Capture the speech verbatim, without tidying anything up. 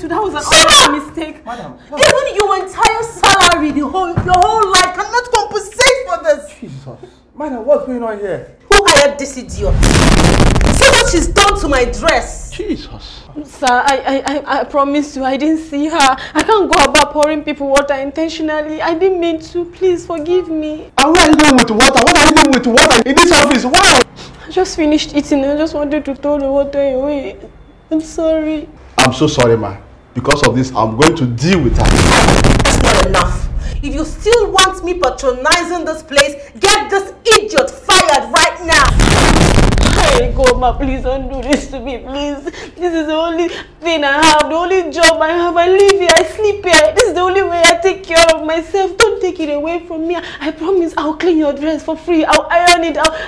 That was an honest mistake. Madam. Even your entire salary, the whole, your whole life cannot compensate for this. Jesus. Madam, what's going on here? Who hired this idiot? See what she's done to my dress. Jesus. Sir, I, I, I, I promise you, I didn't see her. I can't go about pouring people water intentionally. I didn't mean to. Please forgive me. And where are you going with water? What are you doing with water in this office? Why? I just finished eating. I just wanted to throw the water away. I'm sorry. I'm so sorry, ma. Because of this, I'm going to deal with her. That's not enough. If you still want me patronizing this place, get this idiot fired right now. Hey, Goma, please don't do this to me, please. This is the only thing I have, the only job I have. I live here, I sleep here. This is the only way I take care of myself. Don't take it away from me. I promise I'll clean your dress for free. I'll iron it. I'll,